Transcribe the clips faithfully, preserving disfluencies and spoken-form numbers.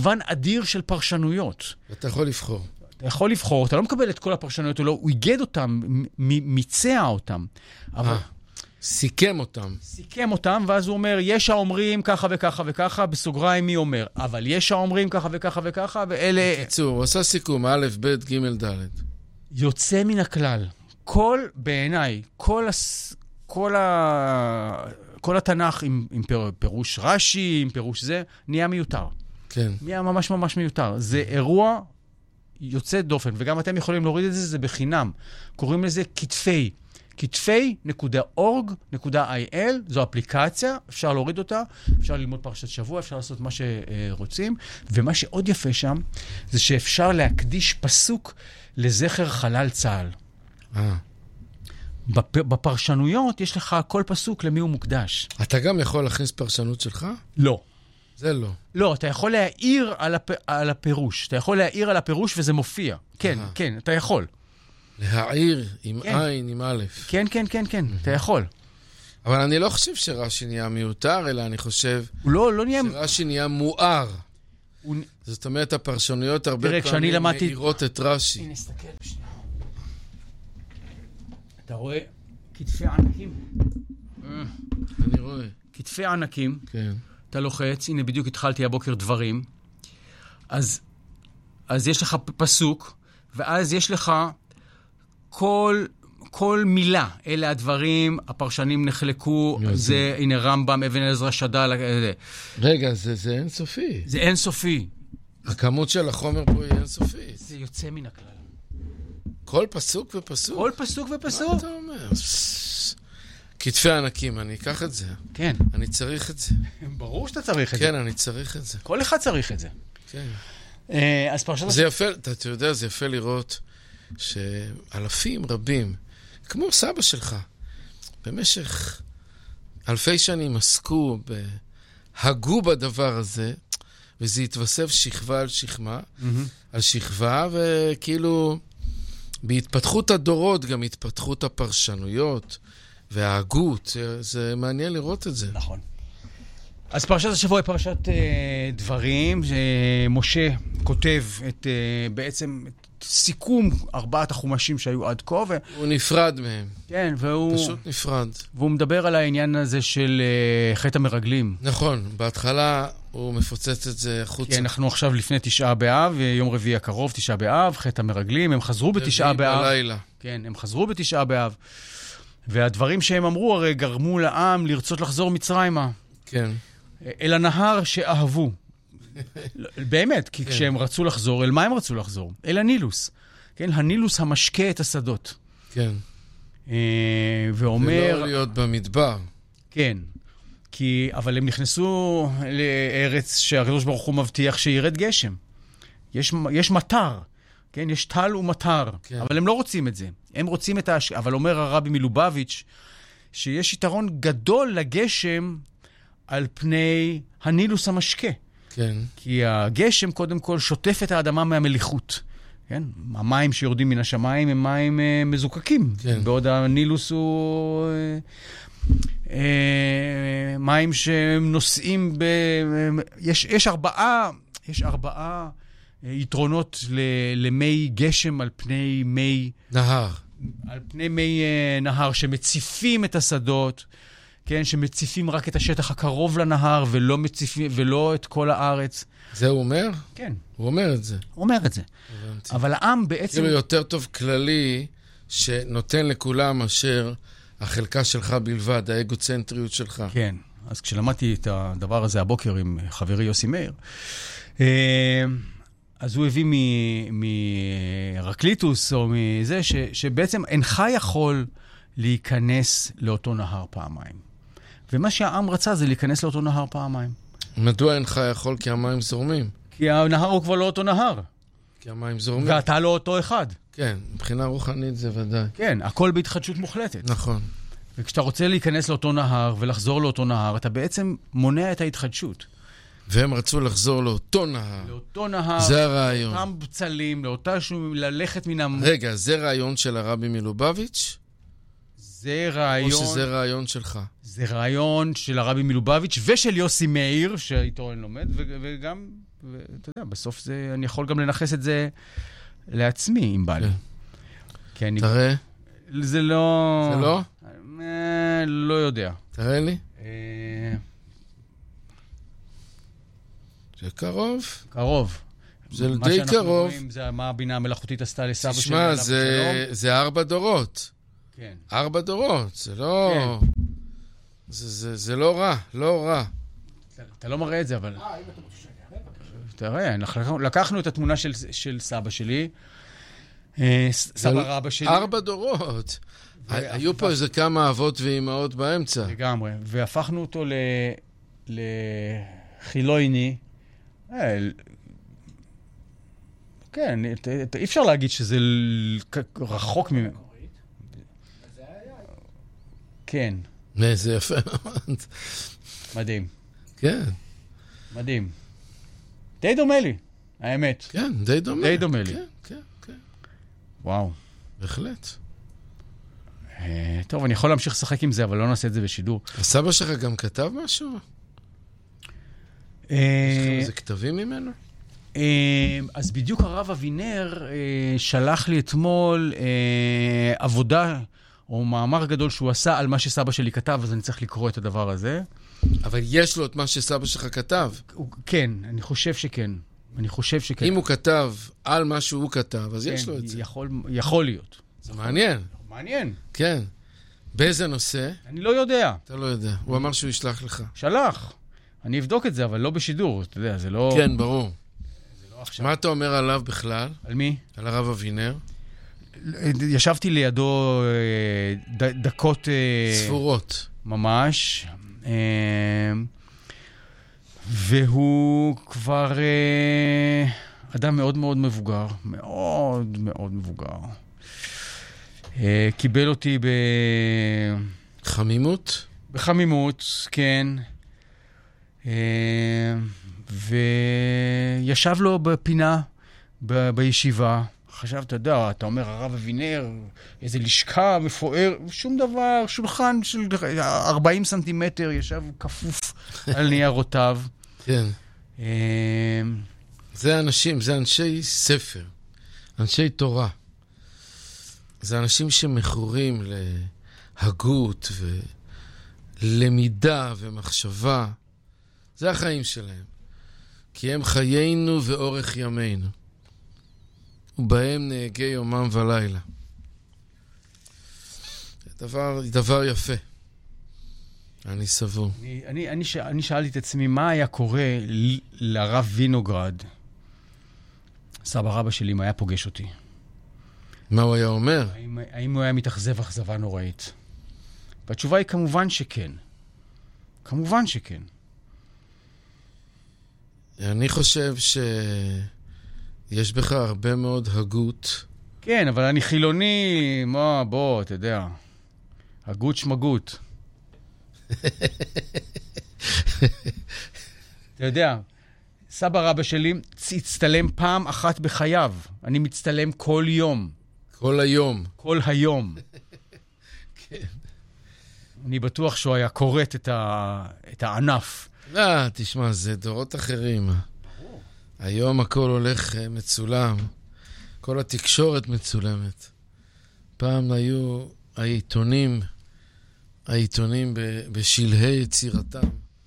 מגוון אדיר של פרשנויות. אתה יכול לבחור. אתה יכול לבחור, אתה לא מקבל את כל הפרשנויות, הוא, לא, הוא איגד אותם, מיצע אותם. אבל... סיכם אותם. סיכם אותם, ואז הוא אומר, יש האומרים ככה וככה וככה, בסוגריים מי אומר, אבל יש האומרים ככה וככה וככה, ואלה... בקיצור, הוא עשה סיכום, א', ב', ג', ד'. יוצא מן הכלל. כל, בעיניי, כל, הס... כל, ה... כל התנ"ך עם, עם פירוש רש"י, עם פירוש זה, נהיה מיותר. כן. נהיה ממש ממש מיותר. זה אירוע יוצא דופן, וגם אתם יכולים להוריד את זה, זה בחינם. קוראים לזה כתפי. כתפי נקודה אורג נקודה איי אל, זו אפליקציה, אפשר להוריד אותה, אפשר ללמוד פרשת שבוע, אפשר לעשות מה שרוצים, ומה שעוד יפה שם, זה שאפשר להקדיש פסוק לזכר חלל צה"ל. אה. בפ... בפרשנויות יש לך כל פסוק למי הוא מוקדש. אתה גם יכול להכניס פרשנות שלך? לא. זה לא. לא, אתה יכול להעיר על, הפ... על הפירוש. אתה יכול להעיר על הפירוש וזה מופיע. כן, אה. כן, אתה יכול. להעיר עם כן. עין, עם א'. כן, כן, כן, כן, אתה יכול. אבל אני לא חושב שרש"י נהיה מיותר, אלא אני חושב לא, לא נהיה... שרש"י נהיה מואר. הוא... זאת אומרת, הפרשנויות הרבה תראה, פעמים למדתי... מאירות את רש"י. הנה, נסתכל בשנייה. אתה רואה כתפי ענקים? אני רואה. כתפי ענקים. כן. אתה לוחץ, הנה בדיוק התחלתי הבוקר דברים. אז, אז יש לך פסוק, ואז יש לך כל, כל מילה. אלה הדברים, הפרשנים נחלקו, זה, זה הנה רמב"ם, אבן עזרא שד"ל. רגע, זה, זה אינסופי. זה אינסופי. הכמות של החומר פה היא אינסופית. זה יוצא מן הכלל. כל פסוק ופסוק? כל פסוק ופסוק. מה אתה אומר? כתפי ענקים, אני אקח את זה. כן. אני צריך את זה. ברור שאתה צריך את זה. כן, אני צריך את זה. כל אחד צריך את זה. כן. אז פרשת... זה יפה, אתה יודע, זה יפה לראות שאלפים רבים, כמו סבא שלך, במשך אלפי שנים עסקו, הגו בדבר הזה, וזה התווסף שכבה על שכמה, על שכבה, וכאילו בהתפתחות הדורות, גם התפתחות הפרשנויות וההגות, זה, זה מעניין לראות את זה. נכון. אז פרשת השבוע היא פרשת אה, דברים, שמשה כותב את, אה, בעצם את סיכום ארבעת החומשים שהיו עד כה. ו... הוא נפרד מהם. כן, והוא... פשוט נפרד. והוא מדבר על העניין הזה של אה, חטא המרגלים. נכון, בהתחלה הוא מפוצץ את זה החוצה. כן, אנחנו עכשיו לפני תשעה באב, יום רביעי הקרוב, תשעה באב, חטא המרגלים, הם חזרו בתשעה באב. רביעי בלילה. כן, הם חזרו בתשעה באב. והדברים שהם אמרו הרי גרמו לעם לרצות לחזור מצרימה. כן. אל הנהר שאהבו. באמת, כי כשהם רצו לחזור, אל מה הם רצו לחזור? אל הנילוס. כן, הנילוס המשקה את השדות. כן. ואומר... ולא להיות במדבר. כן. כי, אבל הם נכנסו לארץ שהקדוש ברוך הוא מבטיח שירד גשם. יש, יש מטר. כן, יש טל ומטר. כן. אבל הם לא רוצים את זה. הם רוצים את ההשקעה. אבל אומר הרבי מלובביץ' שיש יתרון גדול לגשם על פני הנילוס המשקה. כן. כי הגשם קודם כל שוטף את האדמה מהמליחות. כן? המים שיורדים מן השמיים הם מים אה, מזוקקים. כן. בעוד הנילוס הוא אה, אה, מים שנוסעים ב... יש, יש ארבעה, יש ארבעה אה, יתרונות ל, למי גשם על פני מי... נהר. על פני מי אה, נהר שמציפים את השדות, כן, שמציפים רק את השטח הקרוב לנהר, ולא מציפים, ולא את כל הארץ. זה הוא אומר? כן. הוא אומר את זה. הוא אומר את זה. הבנתי. אבל העם בעצם... כאילו יותר טוב כללי, שנותן לכולם אשר החלקה שלך בלבד, האגוצנטריות שלך. כן. אז כשלמדתי את הדבר הזה הבוקר עם חברי יוסי מאיר, אז הוא הביא מרקליטוס, או מזה, ש, שבעצם אינך יכול להיכנס לאותו נהר פעמיים. ומה שהעם רצה זה להיכנס לאותו נהר פעמיים. מדוע אינך יכול? כי המים זורמים. כי הנהר הוא כבר לא אותו נהר. כי המים זורמים. ואתה לא אותו אחד. כן, מבחינה רוחנית זה ודאי. כן, הכל בהתחדשות מוחלטת. נכון. וכשאתה רוצה להיכנס לאותו נהר ולחזור לאותו נהר, אתה בעצם מונע את ההתחדשות. והם רצו לחזור לאותו נהר. לאותו נהר. זה הרעיון. לאותם בצלים, לאותה שהוא ללכת מן המ... רגע, זה רעיון של הרבי מלובביץ'? זה רעיון... או שזה רעיון שלך? זה רעיון של הרבי מלובביץ' ושל יוסי מאיר, שאיתו אני לומד, וגם, ואתה יודע, בסוף זה, אני יכול גם לנחס את זה לעצמי, אם בא לי. כי אני... תראה. זה לא... זה לא? אה, לא יודע. תראה לי. אה... זה קרוב. קרוב. זה די קרוב. מה שאנחנו רואים זה מה הבינה המלאכותית עשתה לסבא שלי. תשמע, זה, זה ארבע דורות. כן. ארבע דורות, זה לא... כן. זה, זה, זה לא רע, לא רע. אתה לא מראה את זה, אבל... תראה, לקחנו את התמונה של, של סבא שלי, סבא רבא שלי. ארבע דורות. היו פה איזה כמה אבות ואימהות באמצע. לגמרי. והפכנו אותו לחילויני. כן, אי אפשר להגיד שזה רחוק ממנו. כן. זה יפה. מדהים. כן. מדהים. די דומה לי, האמת. כן, די דומה. די דומה לי. כן, כן, כן. וואו. בהחלט. טוב, אני יכול להמשיך לשחק עם זה, אבל לא נעשה את זה בשידור. הסבא שלך גם כתב משהו? יש לך איזה כתבים ממנו? אז בדיוק הרב אבינר שלח לי אתמול עבודה, או מאמר גדול שהוא עשה על מה שסבא שלי כתב, אז אני צריך לקרוא את הדבר הזה. אבל יש לו את מה שסבא שלך כתב. כן, אני חושב שכן. אני חושב שכן. אם הוא כתב על מה שהוא כתב, אז יש לו את זה. יכול, יכול להיות. זה מעניין. מעניין. כן. באיזה נושא? אני לא יודע. אתה לא יודע. הוא אמר שהוא ישלח לך. שלח. אני אבדוק את זה, אבל לא בשידור. אתה יודע, זה לא... כן, ברור. זה לא עכשיו. מה אתה אומר עליו בכלל? על מי? על הרב אבינר? ישבתי לידו ד, דקות... ספורות. ממש. והוא כבר אדם מאוד מאוד מבוגר. מאוד מאוד מבוגר. קיבל אותי ב... חמימות? בחמימות, כן. וישב לו בפינה, ב... בישיבה. חשב, אתה יודע, אתה אומר, הרב אבינר, איזה לשכה מפואר, שום דבר, שולחן של ארבעים סנטימטר, ישב כפוף על ניירותיו. כן. זה אנשים, זה אנשי ספר, אנשי תורה. זה אנשים שמכורים להגות ולמידה ומחשבה. זה החיים שלהם. כי הם חיינו ואורך ימינו. ובהם נהגי יומם ולילה. זה דבר, דבר יפה. אני סבור. אני, אני, אני, ש... אני שאלתי את עצמי, מה היה קורה ל... לרב וינוגרד, סבא רבא שלי, אם היה פוגש אותי? מה הוא היה אומר? האם, האם הוא היה מתאכזב אכזבה נוראית? והתשובה היא כמובן שכן. כמובן שכן. אני חושב ש... יש בך הרבה מאוד הגות. כן, אבל אני חילוני, מה, בוא, אתה יודע. הגות שמגות. אתה יודע, סבא רבא שלי הצטלם פעם אחת בחייו. אני מצטלם כל יום. כל היום. כל היום. כן. אני בטוח שהוא היה קורט את, ה... את הענף. לא, תשמע, זה דורות אחרים. היום הכל הולך מצולם, כל התקשורת מצולמת. פעם היו העיתונים, העיתונים בשלהי יצירתם.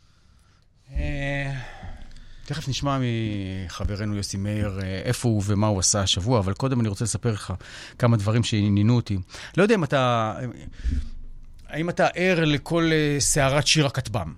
תכף נשמע מחברנו יוסי מאיר איפה הוא ומה הוא עשה השבוע, אבל קודם אני רוצה לספר לך כמה דברים שעניינו אותי. לא יודע אם אתה, האם אתה ער לכל סערת שיר הכתבם?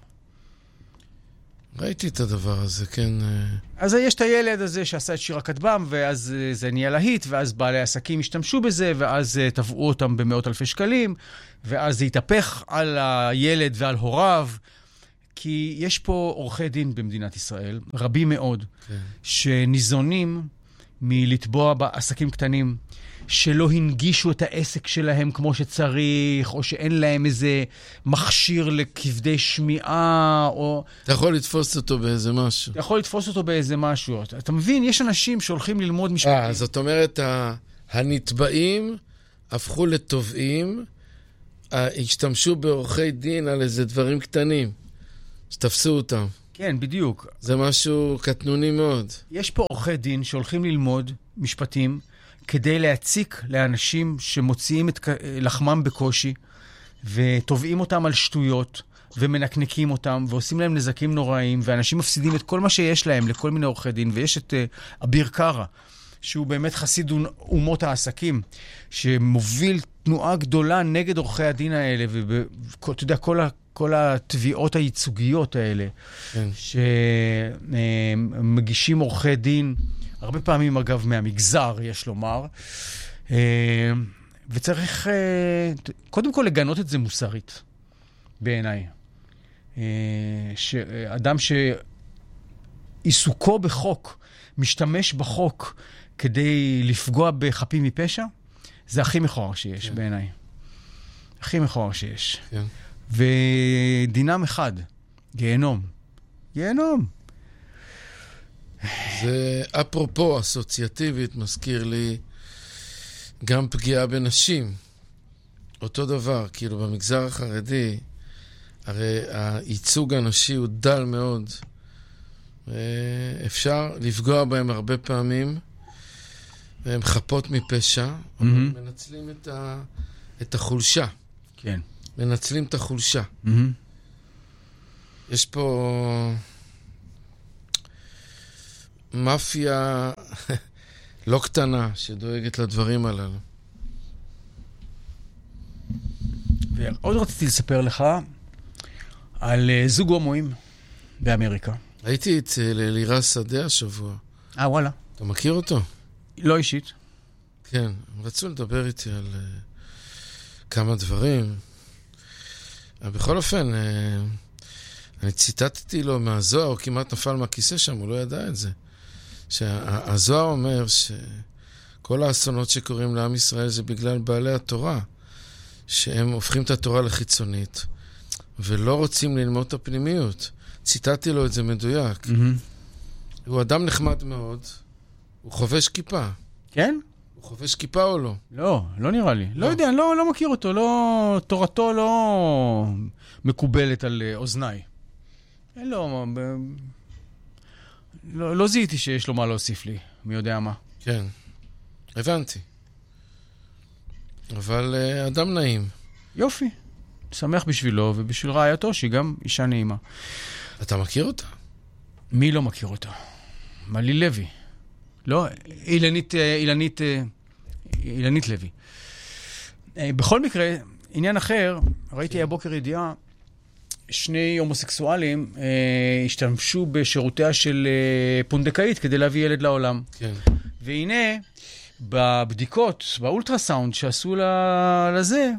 ראיתי את הדבר הזה, כן. אז יש את הילד הזה שעשה את שיר הכתבם, ואז זה נהיה להיט, ואז בעלי עסקים השתמשו בזה, ואז תבעו אותם במאות אלפי שקלים, ואז זה התהפך על הילד ועל הוריו, כי יש פה עורכי דין במדינת ישראל, רבים מאוד, כן. שניזונים מלטבוע בעסקים קטנים, שלא הנגישו את העסק שלהם כמו שצריך, או שאין להם איזה מכשיר לכבדי שמיעה, או... אתה יכול לתפוס אותו באיזה משהו. אתה יכול לתפוס אותו באיזה משהו. אתה, אתה מבין, יש אנשים שהולכים ללמוד משפטים. אה, זאת אומרת, הנתבעים הפכו לתובעים, השתמשו בעורכי דין על איזה דברים קטנים, שתפסו אותם. כן, בדיוק. זה משהו קטנוני מאוד. יש פה עורכי דין שהולכים ללמוד משפטים כדי להציק לאנשים שמוציאים את לחמם בקושי, ותובעים אותם על שטויות, ומנקנקים אותם, ועושים להם נזקים נוראים, ואנשים מפסידים את כל מה שיש להם לכל מיני עורכי דין, ויש את uh, אביר קארה, שהוא באמת חסיד אומות העסקים, שמוביל תנועה גדולה נגד עורכי הדין האלה, ואתה יודע, כל, ה, כל התביעות הייצוגיות האלה, כן. שמגישים עורכי דין, הרבה פעמים אגב מהמגזר, יש לומר, וצריך קודם כל לגנות את זה מוסרית, בעיניי. שאדם שעיסוקו בחוק, משתמש בחוק כדי לפגוע בחפים מפשע, זה הכי מכוער שיש, כן. בעיניי. הכי מכוער שיש. כן. ודינם אחד, גיהנום. גיהנום. זה אפרופו אסוציאטיבית, מזכיר לי גם פגיעה בנשים. אותו דבר, כאילו במגזר החרדי, הרי הייצוג הנשי הוא דל מאוד. אפשר לפגוע בהם הרבה פעמים, והם חפות מפשע, mm-hmm. אבל מנצלים את, ה... את החולשה. כן. מנצלים את החולשה. Mm-hmm. יש פה מאפיה לא קטנה שדואגת לדברים הללו. ועוד רציתי לספר לך על זוג הומואים באמריקה. הייתי אצל אלירז שדה השבוע. אה, וואלה. אתה מכיר אותו? לא אישית. כן, הם רצו לדבר איתי על uh, כמה דברים. בכל אופן, uh, אני ציטטתי לו מהזוהר, הוא כמעט נפל מהכיסא שם, הוא לא ידע את זה. שהזוהר אומר שכל האסונות שקורים לעם ישראל זה בגלל בעלי התורה, שהם הופכים את התורה לחיצונית, ולא רוצים ללמוד את הפנימיות. ציטטתי לו את זה מדויק. Mm-hmm. הוא אדם נחמד מאוד, הוא חובש כיפה. כן? הוא חובש כיפה או לא? לא, לא נראה לי. לא, לא יודע, לא, לא מכיר אותו. לא, תורתו לא מקובלת על אוזניי. אין לו... ב... לא, לא זיהיתי שיש לו מה להוסיף לי. מי יודע מה. כן, הבנתי. אבל uh, אדם נעים. יופי. שמח בשבילו ובשביל רעייתו, שהיא גם אישה נעימה. אתה מכיר אותה? מי לא מכיר אותה? מלי לוי. לא, אילנית, אילנית, אילנית לוי. בכל מקרה, עניין אחר, ראיתי הבוקר ידיעה, שני הומוסקסואלים אה, השתמשו בשירותיה של אה, פונדקאית כדי להביא ילד לעולם. כן. והנה, בבדיקות, באולטרסאונד שעשו לזה,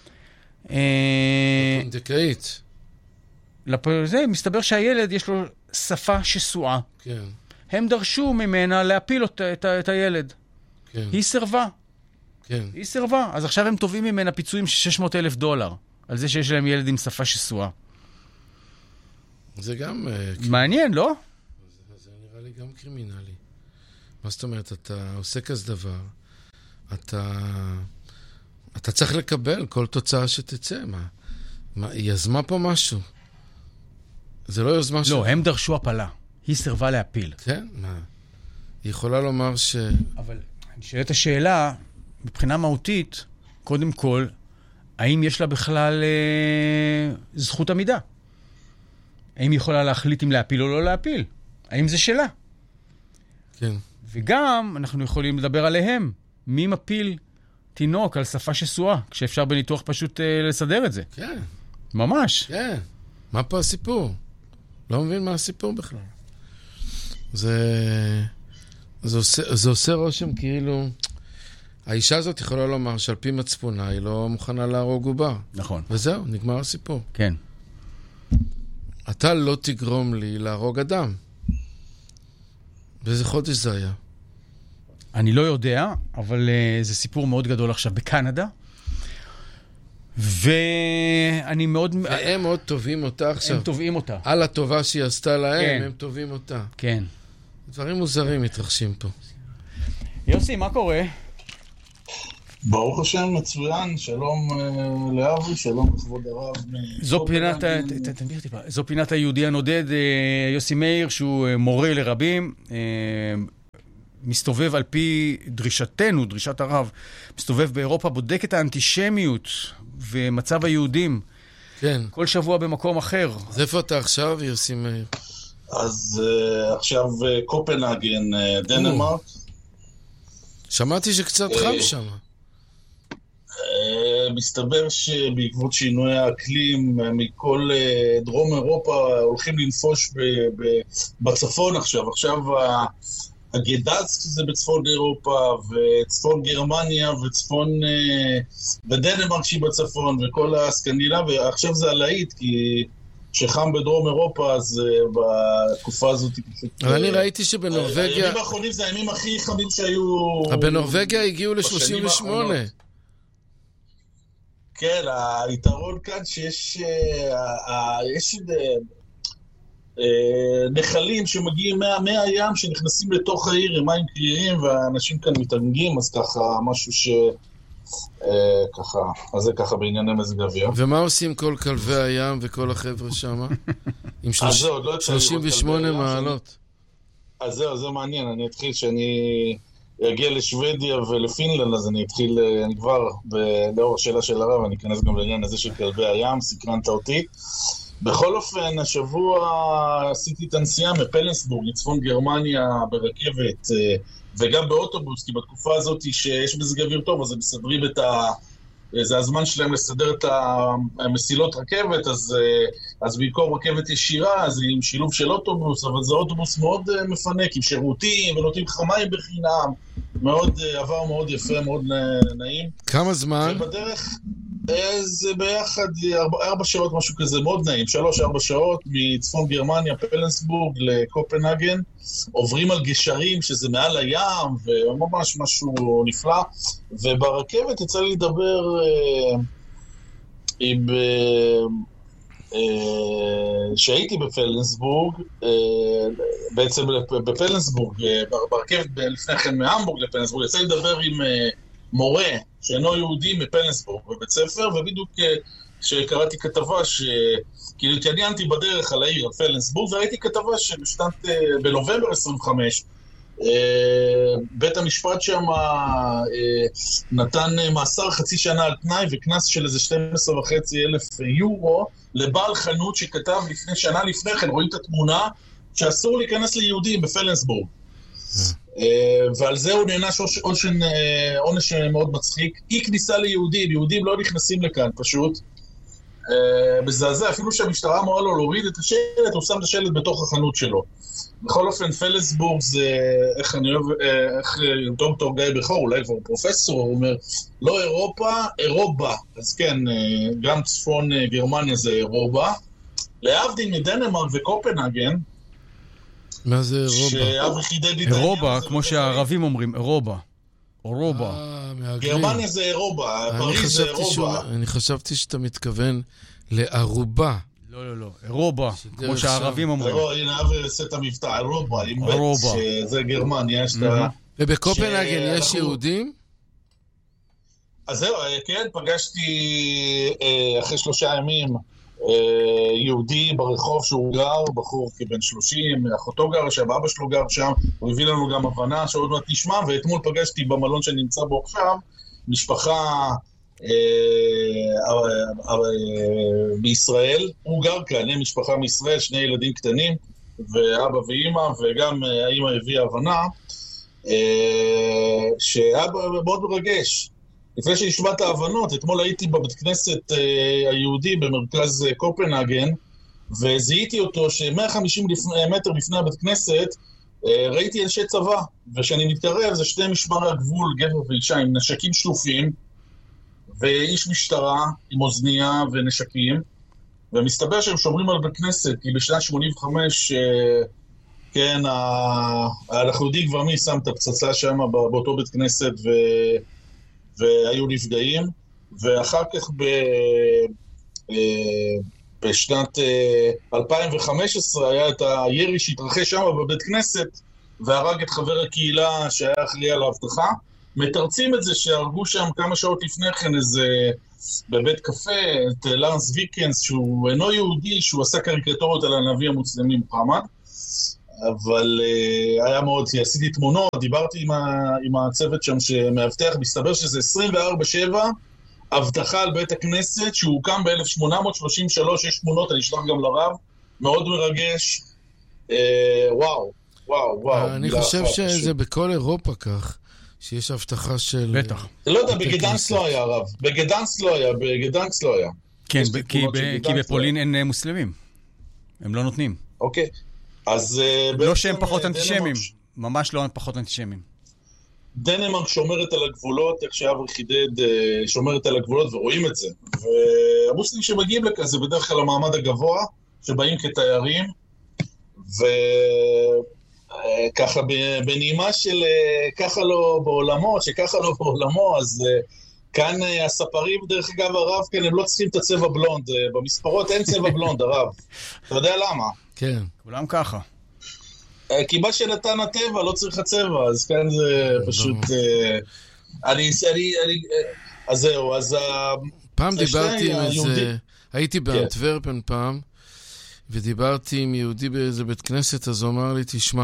פונדקאית. זה, מסתבר שהילד יש לו שפה שסועה. כן. הם דרשו ממנה להפיל אותה, את, את הילד. כן. היא סרבה. כן. היא סרבה. אז עכשיו הם תובעים ממנה פיצויים של שש מאות אלף דולר, על זה שיש להם ילד עם שפה שסועה. זה גם... מעניין, לא? זה, זה נראה לי גם קרימינלי. מה זאת אומרת? אתה עושה כזה דבר, אתה... אתה צריך לקבל כל תוצאה שתצא. מה? מה, היא יזמה פה משהו. זה לא יוזמה של... לא, הם דרשו הפלה. היא סרבה להפיל. כן? מה? היא יכולה לומר ש... אבל אני שואל את השאלה, מבחינה מהותית, קודם כל, האם יש לה בכלל אה, זכות עמידה? האם היא יכולה להחליט אם להפיל או לא להפיל? האם זה שלה? כן. וגם אנחנו יכולים לדבר עליהם. מי מפיל תינוק על שפה שסועה, כשאפשר בניתוח פשוט אה, לסדר את זה? כן. ממש. כן. מה פה הסיפור? לא מבין מה הסיפור בכלל. זה... זה עושה, זה עושה רושם כאילו... האישה הזאת יכולה לומר שעל פי מצפונה היא לא מוכנה להרוג עובר. נכון. וזהו, נגמר הסיפור. כן. אתה לא תגרום לי להרוג אדם. באיזה חודש זה היה? אני לא יודע, אבל uh, זה סיפור מאוד גדול עכשיו בקנדה. ואני מאוד... והם מאוד טובים אותה עכשיו. הם טובים אותה. על הטובה שהיא עשתה להם, כן. הם טובים אותה. כן. דברים מוזרים מתרחשים פה. יוסי, מה קורה? ברוך השם, מצוין, שלום לאבי, שלום לכבוד הרב. זו פינת, תנביר טיפה, זו פינת היהודי הנודד, יוסי מאיר, שהוא מורה לרבים, מסתובב על פי דרישתנו, דרישת הרב, מסתובב באירופה, בודק את האנטישמיות ומצב היהודים. כן. כל שבוע במקום אחר. אז איפה אתה עכשיו, יוסי מאיר? אז uh, עכשיו uh, קופנהגן, uh, דנמרק. שמעתי שקצת חם שם. Uh, מסתבר שבעקבות שינוי האקלים מכל uh, דרום אירופה הולכים לנפוש ב- ב- בצפון עכשיו. עכשיו הגד"ץ זה בצפון אירופה, וצפון גרמניה, וצפון ודנמרק שהיא בצפון, וכל הסקנדינביה, ועכשיו זה הלהיט, כי שחם בדרום אירופה, אז בתקופה הזאת פשוט... אבל אני ראיתי שבנורווגיה... הימים האחרונים זה הימים הכי חמים שהיו... בנורווגיה הגיעו ל-שלושים ושמונה. כן, היתרון כאן שיש... יש... נחלים שמגיעים מהים, שנכנסים לתוך העיר עם מים קרירים, והאנשים כאן מתענגים, אז ככה משהו ש... ככה, אז זה ככה בענייני מזג אוויר. ומה עושים כל כלבי הים וכל החבר'ה שם? עם שלושים ושמונה מעלות. אז זהו, זה מעניין, אני אתחיל שאני אגיע לשוודיה ולפינלנד, אז אני אתחיל, אני כבר לאור השאלה של הרב, אני אכנס גם לעניין הזה של כלבי הים, סקרנת אותי. בכל אופן, השבוע עשיתי את הנסיעה מפלנסבורג, לצפון גרמניה, ברכבת, וגם באוטובוס, כי בתקופה הזאת שיש מזג אוויר טוב, אז הם מסדרים את ה... זה הזמן שלהם לסדר את המסילות רכבת, אז, אז במקום רכבת ישירה, אז עם שילוב של אוטובוס, אבל זה אוטובוס מאוד מפנק, עם שירותים, ונותנים חמיים בחינם, מאוד, עבר מאוד יפה, מאוד נעים. כמה זמן? ובדרך... זה ביחד ארבע, ארבע שעות, משהו כזה, מאוד נעים, שלוש, ארבע שעות מצפון גרמניה, פלנסבורג לקופנהגן, עוברים על גשרים שזה מעל הים, וממש משהו נפלא, וברכבת יצא לי לדבר אה, עם... אה, אה, שהייתי בפלנסבורג, אה, בעצם בפלנסבורג, אה, ברכבת לפני כן מהמבורג לפלנסבורג, יצא לי לדבר עם... אה, מורה שאינו יהודי מפלנסבורג בבית ספר, ובדיוק כשקראתי כתבה שכאילו התעניינתי בדרך על העיר, על פלנסבורג, וראיתי כתבה שבשנת, בנובמבר עשרים וחמש, בית המשפט שם נתן מאסר חצי שנה על תנאי וכנס של איזה שנים עשר וחצי אלף יורו לבעל חנות שכתב לפני שנה לפני כן, רואים את התמונה שאסור להיכנס ליהודים בפלנסבורג. ועל זה הוא נענש עונש מאוד מצחיק. אי כניסה ליהודים, יהודים לא נכנסים לכאן פשוט. בזעזע, אפילו שהמשטרה אמרה לו להוריד את השלט, הוא שם את השלט בתוך החנות שלו. בכל אופן, פלנסבורג זה, איך אני אוהב, איך דוקטור גיא בכור, אולי כבר פרופסור, הוא אומר, לא אירופה, אירובה. אז כן, גם צפון גרמניה זה אירובה. להבדיל מדנמרק וקופנהגן, מה זה אירובה? אירובה, כמו שהערבים אומרים, אירובה. אירובה. גרמניה זה אירובה, פריז זה אירובה. אני חשבתי שאתה מתכוון לארובה. לא, לא, לא. אירובה, כמו שהערבים אומרים. הנה, אבי עושה את המבטא, אירובה, עם בית, שזה גרמניה. ובקופנהגן יש יהודים? אז זהו, כן, פגשתי אחרי שלושה ימים, יהודי ברחוב שהוא גר, בחור כבן שלושים, אחותו גר שם, אבא שלו גר שם, הוא הביא לנו גם הבנה שעוד מעט נשמע, ואתמול פגשתי במלון שאני נמצא בו עכשיו, משפחה בישראל, הוא גר כאן, הם משפחה מישראל, שני ילדים קטנים, ואבא ואמא, וגם האמא הביאה הבנה, שאבא מאוד מרגש. לפני שנשמע את ההבנות, אתמול הייתי בבית כנסת אה, היהודי במרכז אה, קופנהגן, וזיהיתי אותו ש-מאה וחמישים מטר לפני הבית כנסת, אה, ראיתי אנשי צבא, וכשאני מתקרב זה שני משמר הגבול, גבר ואישה, עם נשקים שלופים, ואיש משטרה עם אוזנייה ונשקים, ומסתבר שהם שומרים על בית כנסת, כי בשנת שמונים וחמש, אה, כן, ה... אנחנו יודעים כבר מי שם את הפצצה שם באותו בית כנסת, ו... והיו נפגעים, ואחר כך ב... בשנת אלפיים וחמש עשרה היה את הירי שהתרחש שם בבית כנסת, והרג את חבר הקהילה שהיה אחראי על האבטחה, מתרצים את זה שהרגו שם כמה שעות לפני כן איזה בבית קפה, את לרנס ויקנס, שהוא אינו יהודי, שהוא עשה קריקטורות על הנביא המוסלמי מוחמד, אבל uh, היה מאוד, עשיתי תמונות, דיברתי עם, ה, עם הצוות שם שמאבטח, מסתבר שזה עשרים וארבע שבע, הבטחה על בית הכנסת, שהוא הוקם ב-אלף שמונה מאות שלושים ושלוש, יש תמונות, אני אשלח גם לרב, מאוד מרגש, uh, וואו, וואו, וואו. אני חושב שזה בכל אירופה כך, שיש הבטחה של... בטח. לא יודע, בגדנס לא היה, הרב. בגדנס לא היה, בגדנס לא היה. כן, כי בפולין אין מוסלמים. הם לא נותנים. אוקיי. אז... לא שהם פחות אנטישמים. ממש לא פחות אנטישמים. דנמרק שומרת על הגבולות, איך שאברי חידד, שומרת על הגבולות, ורואים את זה. והמוסלמים שמגיעים לכאן, זה בדרך כלל המעמד הגבוה, שבאים כתיירים, ו... ככה בנעימה של ככה לא בעולמו, שככה לא בעולמו, אז כאן הספרים, דרך אגב הרב, כן, הם לא צריכים את הצבע בלונד, במספרות אין צבע בלונד, הרב. אתה יודע למה? כן. כולם ככה. כי מה שנתן הטבע לא צריך הצבע, אז כאן זה פשוט... אני... אז זהו, אז... פעם דיברתי עם איזה... הייתי באנטוורפן פעם, ודיברתי עם יהודי באיזה בית כנסת, אז הוא אמר לי, תשמע,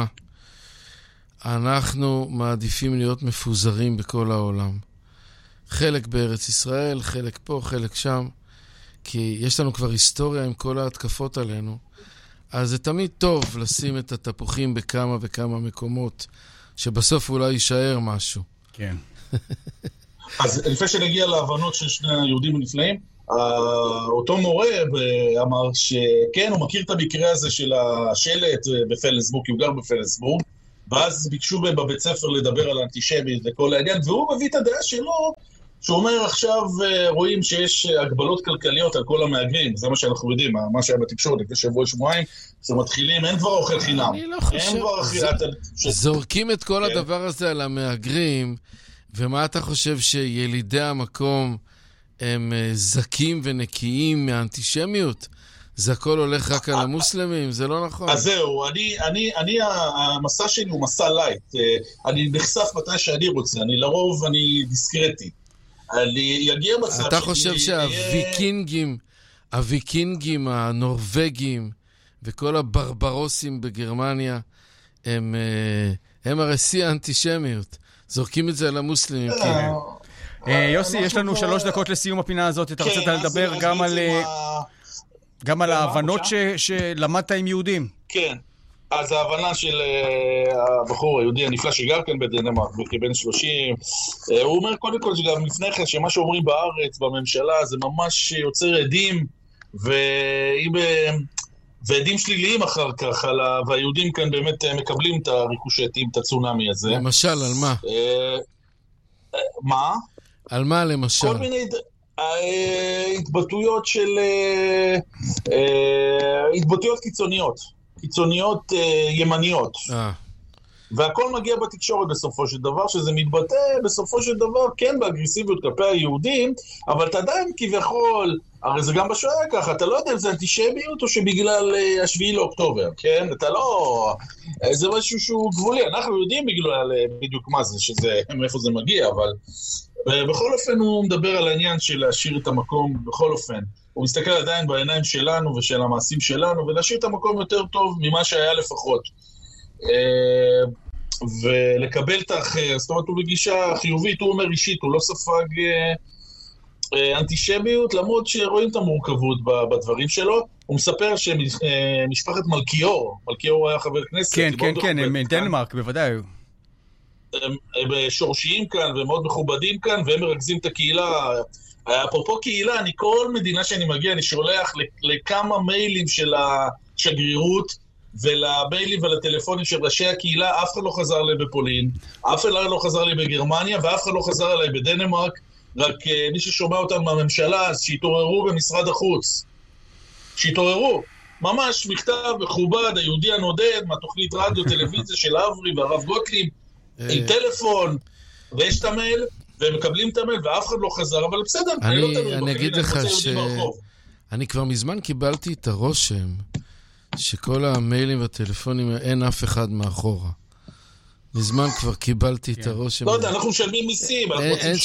אנחנו מעדיפים להיות מפוזרים בכל העולם. חלק בארץ ישראל, חלק פה, חלק שם, כי יש לנו כבר היסטוריה עם כל ההתקפות עלינו, אז זה תמיד טוב לשים את התפוחים בכמה וכמה מקומות, שבסוף אולי יישאר משהו. כן. אז לפני שנגיע להבנות של שני היהודים הנפלאים, אותו מורה אמר שכן, הוא מכיר את המקרה הזה של השלט בפלנסבורג, כי הוא גר בפלנסבורג, ואז ביקשו בבית ספר לדבר על האנטישמיות וכל העניין, והוא מביא את הדעה שלו, שהוא אומר עכשיו רואים שיש הגבלות כלכליות על כל המהגרים, זה מה שאנחנו יודעים, מה שהיה בתקשורת לפני שבוע שבועיים, שמתחילים, אין כבר אוכל חינם. אני לא חושב, זורקים את כל הדבר הזה על המהגרים, ומה אתה חושב שילידי המקום הם זקים ונקיים מהאנטישמיות? זה הכל הולך רק על המוסלמים, זה לא נכון. אז זהו, אני, אני, אני, המסע שלי הוא מסע לייט. אני נחשף מתי שאני רוצה, אני לרוב, אני דיסקרטי. אני יגיע מצב... אתה חושב שהוויקינגים, הוויקינגים, הנורווגים, וכל הברברוסים בגרמניה, הם, הם הרי שיא האנטישמיות. זורקים את זה על המוסלמים, כאילו. יוסי, יש לנו שלוש דקות לסיום הפינה הזאת. אתה רצית לדבר גם על... גם על ההבנות שלמדת עם יהודים. כן, אז ההבנה של הבחור היהודי הנפלא שגר כאן בדנמרק, כבן שלושים, הוא אומר קודם כל שגם לפני כן, שמה שאומרים בארץ, בממשלה, זה ממש יוצר עדים, ועדים שליליים אחר כך, והיהודים כאן באמת מקבלים את הריקושטים, את הצונמי הזה. למשל, על מה? מה? על מה למשל? כל מיני... התבטאויות של התבטאויות קיצוניות קיצוניות ימניות והכל מגיע בתקשורת בסופו של דבר, שזה מתבטא בסופו של דבר כן באגרסיביות כלפי היהודים, אבל אתה עדיין כביכול, הרי זה גם בשואה ככה, אתה לא יודע אם זה אנטישמיות או שבגלל השביעי לאוקטובר, כן? אתה לא... זה משהו שהוא גבולי, אנחנו יודעים בגלל בדיוק מה זה, שזה, מאיפה זה מגיע, אבל... ובכל אופן הוא מדבר על העניין של להשאיר את המקום, בכל אופן. הוא מסתכל עדיין בעיניים שלנו ושל המעשים שלנו, ולהשאיר את המקום יותר טוב ממה שהיה לפחות. ולקבל את האחר, זאת אומרת, הוא בגישה חיובית, הוא אומר אישית, הוא לא ספג אנטישמיות, למרות שרואים את המורכבות בדברים שלו. הוא מספר שמשפחת מלכיאור, מלכיאור היה חבר כנסת. כן, כן, כן, הם דנמרק, בוודאי. הם שורשיים כאן ומאוד מכובדים כאן, והם מרכזים את הקהילה. אפרופו קהילה, אני כל מדינה שאני מגיע, אני שולח לכמה מיילים של השגרירות, ולמיילים ולטלפונים של ראשי הקהילה. אף אחד לא חזר לי בפולין, אף אחד לא חזר לי בגרמניה, ואף אחד לא חזר אליי בדנמרק, רק מי ששומע אותם מהממשלה, אז שהתעוררו במשרד החוץ. שהתעוררו. ממש מכתב מכובד, היהודי הנודד, מהתוכנית רדיו, טלוויזיה של אברי והרב גוטליב, עם טלפון, ויש את המייל, והם מקבלים את המייל, ואף אחד לא חזר, אבל בסדר, אני לא תלוי. אני אגיד לך ש... אני כבר מזמן קיבלתי את הרושם, שכל המיילים והטלפונים, אין אף אחד מאחורה. מזמן כבר קיבלתי את הראש. לא יודע, אנחנו משלמים מיסים. אין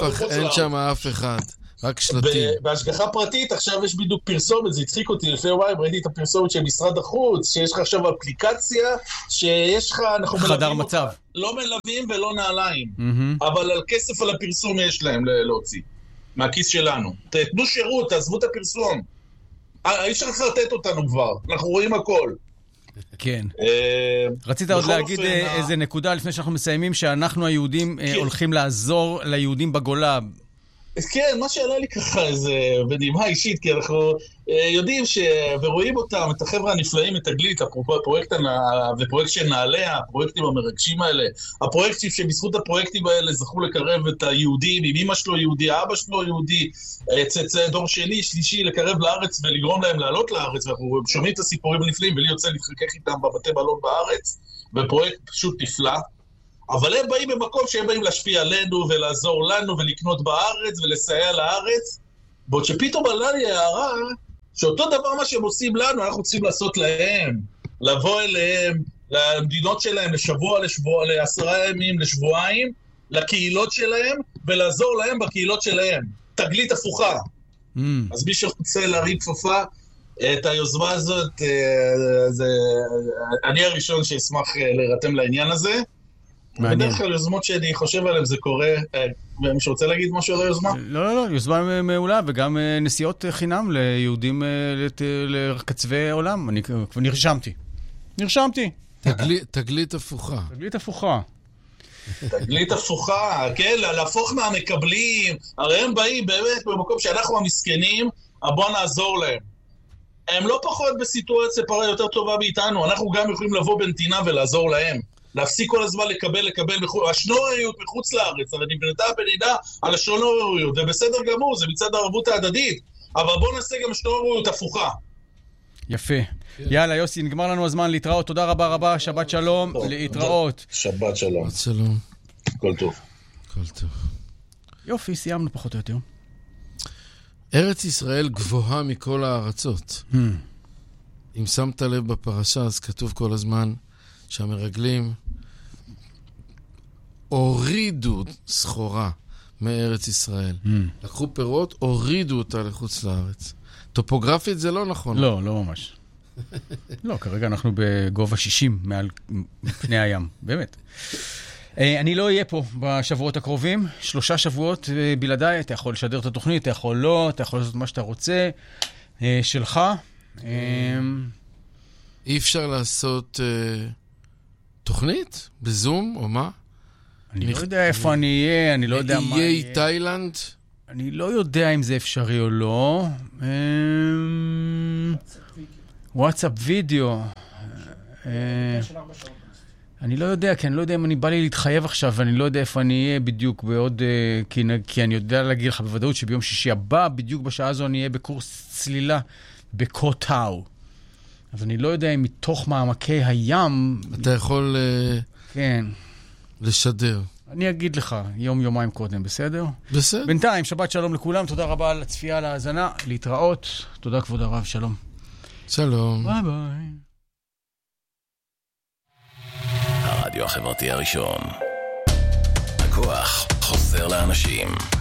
שם אף אחד. רק שלטים. בהשגחה פרטית, עכשיו יש בדיוק פרסומת, זה הצחיק אותי, לפני וואי, ראיתי את הפרסומת של משרד החוץ, שיש לך עכשיו אפליקציה, שיש לך, אנחנו חדר מצב. לא מלווים ולא נעליים, אבל על כסף על הפרסום יש להם להוציא, מהכיס שלנו. תתנו שירות, תעזבו את הפרסום. אי אפשר לחרטט אותנו כבר, אנחנו רואים הכל. כן. רצית עוד להגיד איזה נקודה לפני שאנחנו מסיימים, שאנחנו היהודים הולכים לעזור ליהודים בגולה. כן, מה שעלה לי ככה איזה בנימה אישית, כי אנחנו יודעים ש... ורואים אותם, את החבר'ה הנפלאים, את תגלית, הפרויקט ופרויקט של נעליה, הפרויקטים המרגשים האלה, הפרויקטים שבזכות הפרויקטים האלה זכו לקרב את היהודים, עם אמא שלו יהודי, אבא שלו יהודי, צאצא דור שני, שלישי, לקרב לארץ ולגרום להם לעלות לארץ, ואנחנו שומעים את הסיפורים הנפלאים, ולי יוצא להתחכך איתם בבתי מלון בארץ, ופרויקט פשוט נפלא. אבל הם באים במקום שהם באים להשפיע עלינו ולעזור לנו ולקנות בארץ ולסייע לארץ, בעוד שפתאום עלה לי הערה שאותו דבר מה שהם עושים לנו, אנחנו צריכים לעשות להם, לבוא אליהם, למדינות שלהם לשבוע, לשבוע, לעשרה ימים, לשבועיים, לקהילות שלהם, ולעזור להם בקהילות שלהם. תגלית הפוכה. Mm. אז מי שרוצה להרים כפפה, את היוזמה הזאת, זה, אני הראשון שישמח להירתם לעניין הזה, בדרך כלל יוזמות שאני חושב עליהן זה קורה, מי שרוצה להגיד משהו על היוזמה? לא, לא, לא, יוזמה מעולה, וגם נסיעות חינם ליהודים לקצווי עולם, אני נרשמתי. נרשמתי. תגלית הפוכה. תגלית הפוכה. תגלית הפוכה, כן, להפוך מהמקבלים, הרי הם באים באמת במקום שאנחנו המסכנים, בוא נעזור להם. הם לא פחות בסיטואציה פרה יותר טובה מאיתנו, אנחנו גם יכולים לבוא בנתינה ולעזור להם. להפסיק כל הזמן לקבל, לקבל השנוריות מחוץ לארץ, אבל נבנתה בנידה על השנוריות, ובסדר גמור, זה מצד הערבות ההדדית, אבל בואו נעשה גם שנוריות הפוכה. יפה. יאללה, יוסי, נגמר לנו הזמן להתראות, תודה רבה רבה, שבת שלום, להתראות. שבת שלום. שבת שלום. כל טוב. כל טוב. יופי, סיימנו פחות או יותר. ארץ ישראל גבוהה מכל הארצות. אם שמת לב בפרשה, אז כתוב כל הזמן, שהמרגלים הורידו סחורה מארץ ישראל. Mm. לקחו פירות, הורידו אותה לחוץ לארץ. טופוגרפית זה לא נכון. לא, לא ממש. לא, כרגע אנחנו בגובה שישים מעל פני הים, באמת. אני לא אהיה פה בשבועות הקרובים, שלושה שבועות בלעדיי, אתה יכול לשדר את התוכנית, אתה יכול לא, אתה יכול לעשות מה שאתה רוצה, שלך. אי אפשר לעשות... תוכנית? בזום או מה? אני לא יודע איפה אני אהיה, אני לא יודע מה יהיה. איי תאילנד? אני לא יודע אם זה אפשרי או לא. וואטסאפ וידאו. אני לא יודע, כי אני לא יודע אם אני בא לי להתחייב עכשיו, ואני לא יודע איפה אני אהיה בדיוק בעוד, כי אני יודע להגיד לך בוודאות שביום שישי הבא, בדיוק בשעה הזו אני אהיה בקורס צלילה בקוטאו. אז אני לא יודע אם מתוך מעמקי הים... אתה יכול כן. לשדר. אני אגיד לך יום, יומיים קודם, בסדר? בסדר. בינתיים, שבת שלום לכולם, תודה רבה על הצפייה, על ההאזנה, להתראות. תודה כבוד הרב, שלום. שלום. ביי ביי. הרדיו החברתי הראשון. הכוח חוזר לאנשים.